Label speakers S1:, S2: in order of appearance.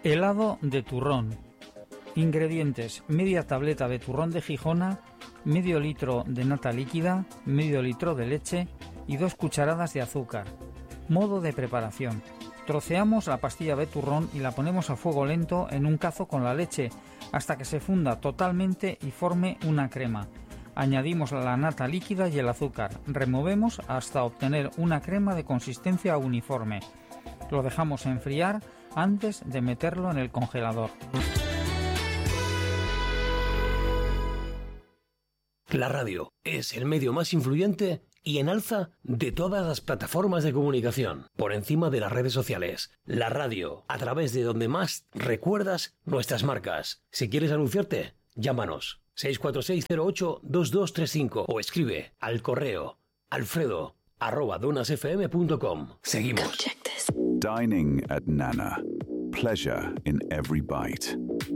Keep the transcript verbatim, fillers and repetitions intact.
S1: Helado de turrón. Ingredientes: media tableta de turrón de Gijona, medio litro de nata líquida, medio litro de leche y dos cucharadas de azúcar. Modo de preparación: troceamos la pastilla de turrón y la ponemos a fuego lento en un cazo con la leche hasta que se funda totalmente y forme una crema. Añadimos la nata líquida y el azúcar, removemos hasta obtener una crema de consistencia uniforme. Lo dejamos enfriar antes de meterlo en el congelador.
S2: La radio es el medio más influyente y en alza de todas las plataformas de comunicación, por encima de las redes sociales. La radio, a través de donde más recuerdas nuestras marcas. Si quieres anunciarte, llámanos seis cuatro seis cero ocho dos dos tres cinco o escribe al correo alfredo arroba donasfm punto com. Seguimos.
S3: Dining at Nana. Pleasure in every bite.